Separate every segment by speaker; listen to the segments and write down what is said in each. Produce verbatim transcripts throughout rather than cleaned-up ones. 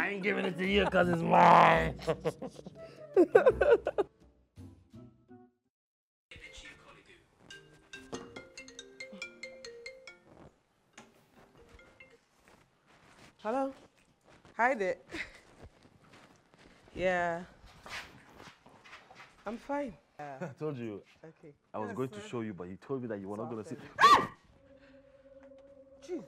Speaker 1: I ain't giving it to you because it's mine.
Speaker 2: Hello? Hi there. Yeah. I'm fine. Uh,
Speaker 1: I told you.
Speaker 2: okay.
Speaker 1: I was
Speaker 2: Yes,
Speaker 1: going
Speaker 2: sir.
Speaker 1: to show you, but you told me that you were not going to see.
Speaker 2: Jeez.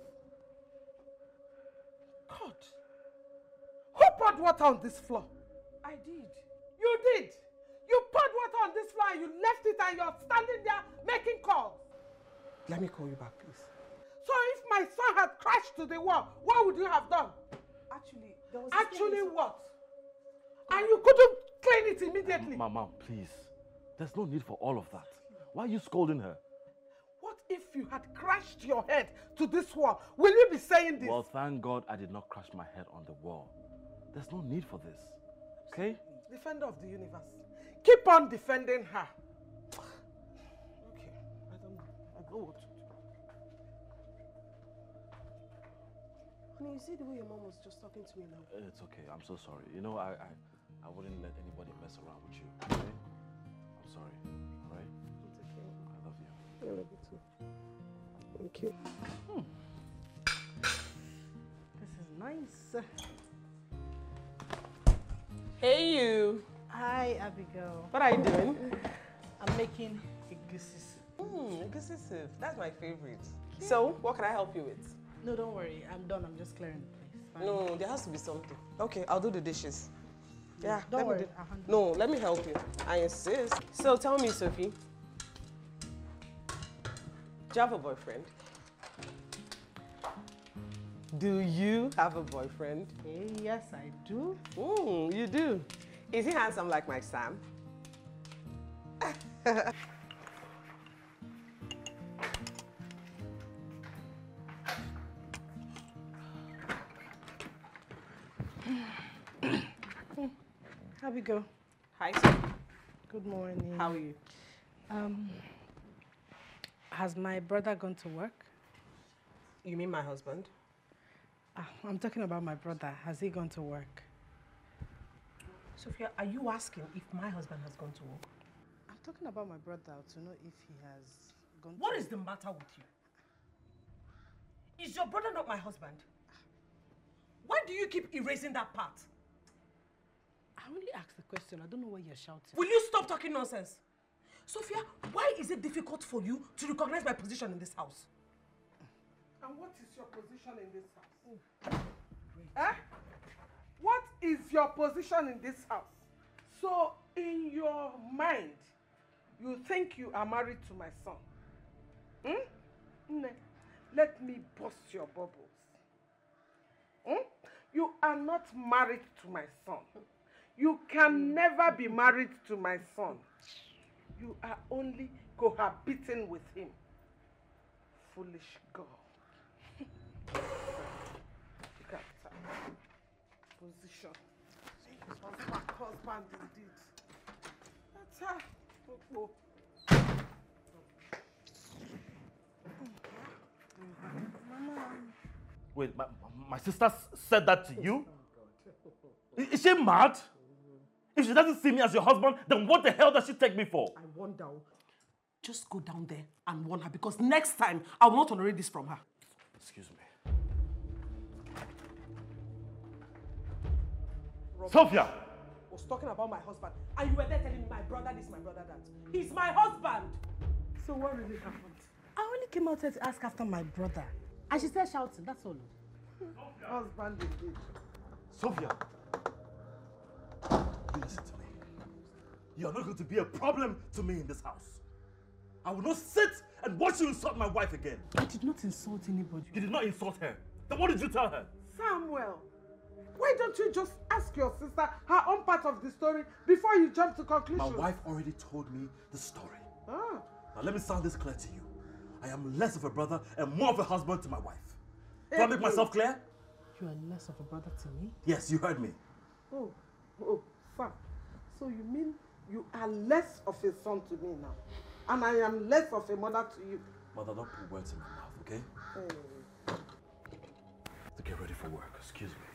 Speaker 2: God. Who poured water on this floor?
Speaker 3: I did.
Speaker 2: You did. You poured water on this floor and you left it and you're standing there making calls. Let me call you back, please. So if my son had crashed to the wall, what would you have done?
Speaker 3: Actually, there was
Speaker 2: Actually what? And you couldn't clean it immediately.
Speaker 1: Mama, please. There's no need for all of that. Why are you scolding her?
Speaker 2: What if you had crashed your head to this wall? Will you be saying this?
Speaker 1: Well, thank God I did not crash my head on the wall. There's no need for this. Okay?
Speaker 2: Defender of the universe. Keep on defending her. Okay, I don't know. I don't know what to do.
Speaker 3: Honey, you see the way your mom was just talking to me now?
Speaker 1: It's okay. I'm so sorry. You know, I, I, I wouldn't let anybody mess around with you. Okay? I'm sorry. All right?
Speaker 2: It's okay.
Speaker 1: I love you.
Speaker 2: I love you too. Thank you.
Speaker 3: Hmm. This is nice.
Speaker 2: Hey, you.
Speaker 3: Hi, Abigail.
Speaker 2: What are you doing?
Speaker 3: I'm making egusi soup.
Speaker 2: Hmm, egusi soup. That's my favorite. So, what can I help you with?
Speaker 3: No, don't worry. I'm done. I'm just clearing the place. Fine.
Speaker 2: No, there has to be something. Okay, I'll do the dishes. Yeah,
Speaker 3: Don't
Speaker 2: let
Speaker 3: worry.
Speaker 2: Me do...
Speaker 3: I'll handle
Speaker 2: No, let me help you. I insist. So, tell me, Sophie. Do you have a boyfriend? Do you have a boyfriend?
Speaker 3: Hey, yes, I do.
Speaker 2: Mm, you do. Is he handsome like my Sam?
Speaker 3: Abigail.
Speaker 2: Hi, Sophie.
Speaker 3: Good morning.
Speaker 2: How are you?
Speaker 3: Um, has my brother gone to work?
Speaker 2: You mean my husband?
Speaker 3: Ah, I'm talking about my brother. Has he gone to work?
Speaker 2: Sophia, are you asking if my husband has gone to work?
Speaker 3: I'm talking about my brother to know if he has gone
Speaker 2: What
Speaker 3: to
Speaker 2: is the matter with you? Is your brother not my husband? Why do you keep erasing that part?
Speaker 3: I only asked the question. I don't know why you're shouting.
Speaker 2: Will you stop talking nonsense? Sophia, why is it difficult for you to recognize my position in this house? And what is your position in this house? Eh? What is your position in this house? So, in your mind, you think you are married to my son? Hmm? Ne, let me bust your bubbles. Hmm? You are not married to my son. You can never be married to my son. You are only cohabiting with him. Foolish girl. Look at her. Position. Husband, husband indeed. That's her. Oh, oh.
Speaker 1: Wait, my, my sister s- said that to you? I- Is she mad? If she doesn't see me as your husband, then what the hell does she take me for?
Speaker 2: I wonder. Just go down there and warn her, because next time I will not tolerate this from her.
Speaker 1: Excuse me. Sophia!
Speaker 2: I was talking about my husband, and you were there telling me my brother this, my brother that. He's my husband! So what really happened?
Speaker 3: I only came out here to ask after my brother. And she said shouting, that's all.
Speaker 2: Husband indeed.
Speaker 1: Sophia! Listen to me. You are not going to be a problem to me in this house. I will not sit and watch you insult my wife again.
Speaker 3: I did not insult anybody.
Speaker 1: You did not insult her. Then what did you tell her?
Speaker 2: Samuel, why don't you just ask your sister her own part of the story before you jump to conclusions?
Speaker 1: My wife already told me the story.
Speaker 2: Ah.
Speaker 1: Now let me sound this clear to you. I am less of a brother and more of a husband to my wife. Do I make myself clear?
Speaker 3: You are less of a brother to me?
Speaker 1: Yes, you heard me.
Speaker 2: Oh, oh, Sam. So you mean you are less of a son to me now? And I am less of a mother to you?
Speaker 1: Mother, don't put words in my mouth, okay?
Speaker 2: Hey.
Speaker 1: To get ready for work, excuse me.